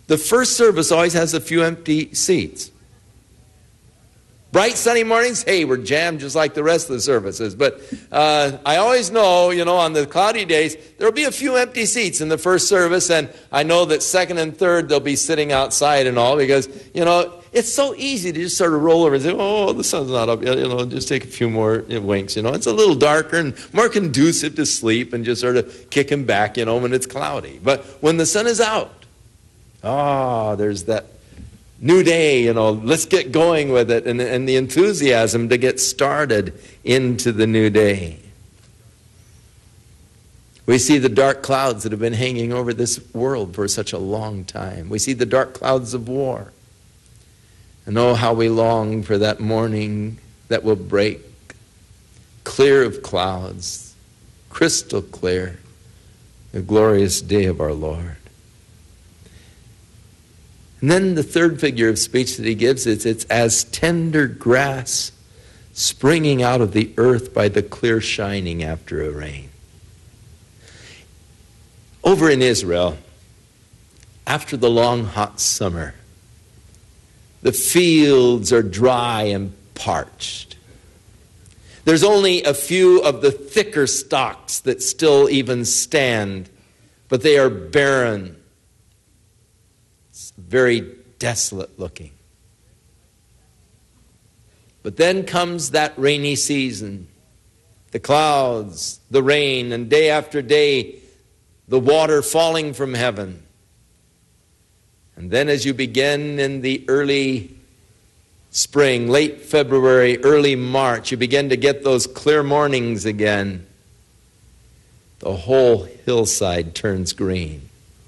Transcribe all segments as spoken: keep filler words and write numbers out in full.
The first service always has a few empty seats. Bright sunny mornings, hey, we're jammed just like the rest of the services. But uh, I always know, you know, on the cloudy days, there'll be a few empty seats in the first service. And I know that second and third, they'll be sitting outside and all because, you know, it's so easy to just sort of roll over and say, oh, the sun's not up yet, you know, just take a few more winks, you know. It's a little darker and more conducive to sleep and just sort of kicking back, you know, when it's cloudy. But when the sun is out, ah, oh, there's that new day, you know, let's get going with it, and, and the enthusiasm to get started into the new day. We see the dark clouds that have been hanging over this world for such a long time. We see the dark clouds of war. And oh, how we long for that morning that will break, clear of clouds, crystal clear, the glorious day of our Lord. And then the third figure of speech that he gives is, it's as tender grass springing out of the earth by the clear shining after a rain. Over in Israel, after the long hot summer, the fields are dry and parched. There's only a few of the thicker stalks that still even stand, but they are barren. Very desolate looking. But then comes that rainy season. The clouds, the rain, and day after day, the water falling from heaven. And then as you begin in the early spring, late February, early March, you begin to get those clear mornings again. The whole hillside turns green.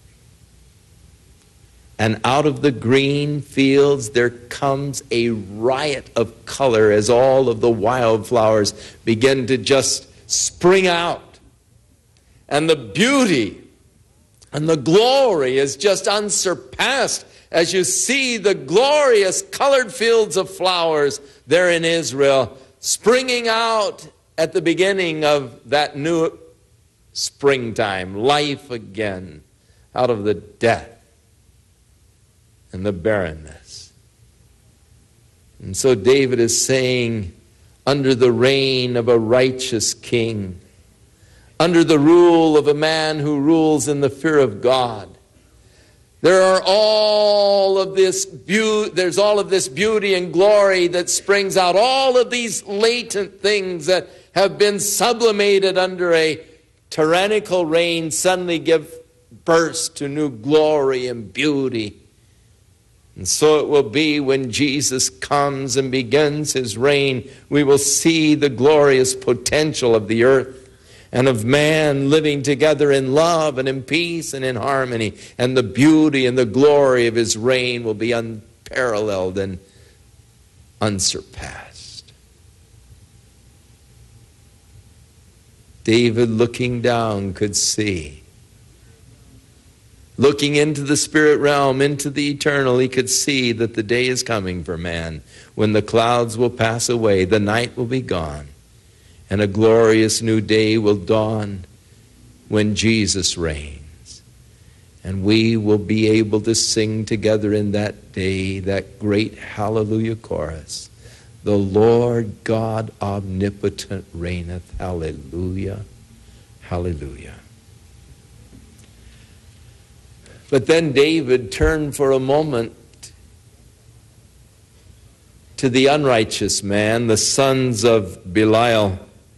And out of the green fields there comes a riot of color as all of the wildflowers begin to just spring out. And the beauty and the glory is just unsurpassed as you see the glorious colored fields of flowers there in Israel springing out at the beginning of that new springtime, life again out of the death and the barrenness. And so David is saying, under the reign of a righteous king, under the rule of a man who rules in the fear of God, there are all of this beauty, there's all of this beauty and glory that springs out, all of these latent things that have been sublimated under a tyrannical reign suddenly give birth to new glory and beauty. And so it will be when Jesus comes and begins his reign, we will see the glorious potential of the earth and of man living together in love and in peace and in harmony. And the beauty and the glory of his reign will be unparalleled and unsurpassed. David, looking down, could see. Looking into the spirit realm, into the eternal, he could see that the day is coming for man when the clouds will pass away, the night will be gone, and a glorious new day will dawn when Jesus reigns. And we will be able to sing together in that day that great hallelujah chorus. The Lord God omnipotent reigneth. Hallelujah, hallelujah. But then David turned for a moment to the unrighteous man, the sons of Belial.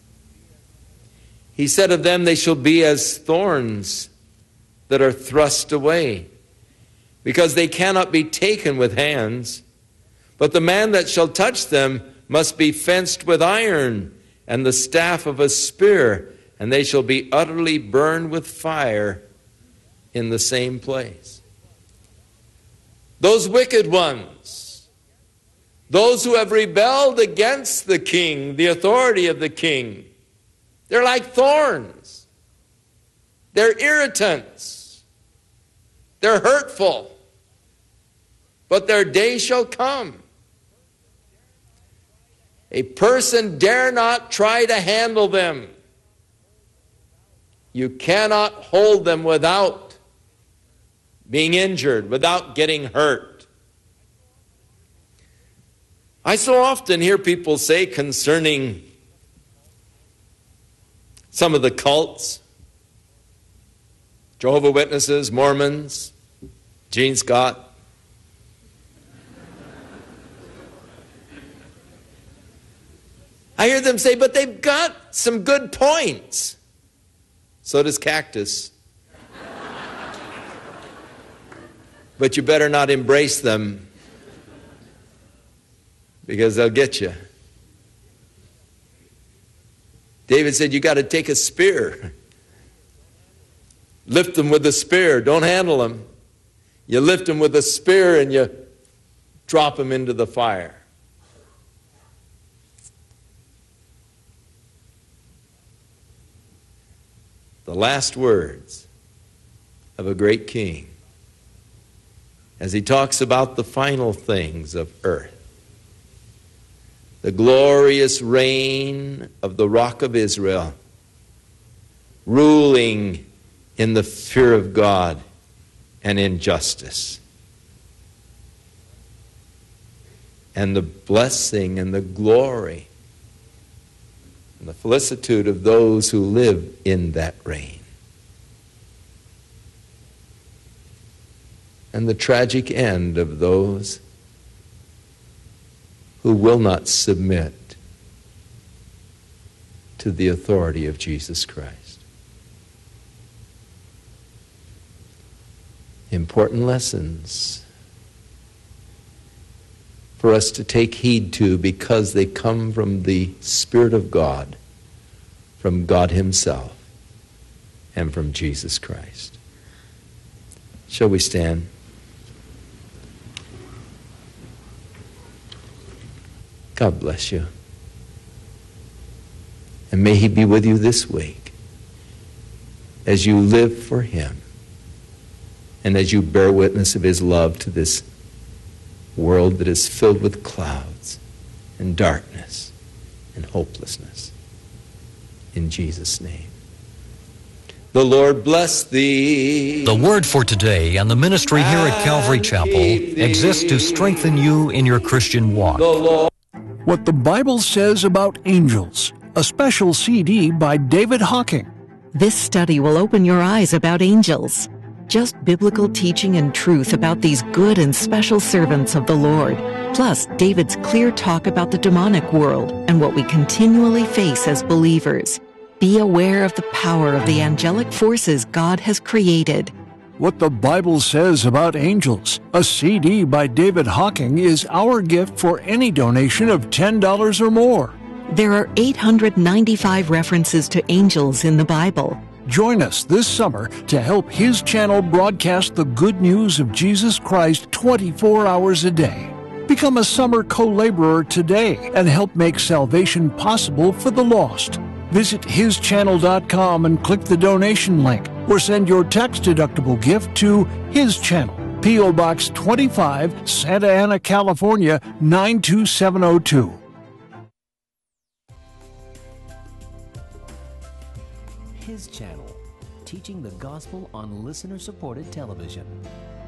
He said of them, they shall be as thorns that are thrust away, because they cannot be taken with hands. But the man that shall touch them must be fenced with iron and the staff of a spear, and they shall be utterly burned with fire in the same place. Those wicked ones, those who have rebelled against the king, the authority of the king, they're like thorns. They're irritants. They're hurtful. But their day shall come. A person dare not try to handle them. You cannot hold them without being injured, without getting hurt. I so often hear people say concerning some of the cults, Jehovah's Witnesses, Mormons, Gene Scott, I hear them say, but they've got some good points. So does Cactus. But you better not embrace them, because they'll get you. David said, you got to take a spear. Lift them with a spear. Don't handle them. You lift them with a spear and you drop them into the fire. The last words of a great king as he talks about the final things of earth. The glorious reign of the Rock of Israel, ruling in the fear of God and in justice. And the blessing and the glory and the felicitude of those who live in that reign. And the tragic end of those who will not submit to the authority of Jesus Christ. Important lessons for us to take heed to, because they come from the Spirit of God, from God Himself, and from Jesus Christ. Shall we stand? God bless you. And may He be with you this week as you live for Him and as you bear witness of His love to this world that is filled with clouds and darkness and hopelessness. In Jesus' name. The Lord bless thee. The word for today and the ministry here at Calvary Chapel exists to strengthen you in your Christian walk. What the Bible Says About Angels, a special C D by David Hocking. This study will open your eyes about angels. Just biblical teaching and truth about these good and special servants of the Lord. Plus, David's clear talk about the demonic world and what we continually face as believers. Be aware of the power of the angelic forces God has created. What the Bible Says About Angels, a C D by David Hocking, is our gift for any donation of ten dollars or more. There are eight hundred ninety-five references to angels in the Bible. Join us this summer to help His channel broadcast the good news of Jesus Christ twenty-four hours a day. Become a summer co-laborer today and help make salvation possible for the lost. Visit his channel dot com and click the donation link, or send your tax-deductible gift to His Channel, P O Box twenty-five, Santa Ana, California, nine two seven oh two. His Channel, teaching the gospel on listener-supported television.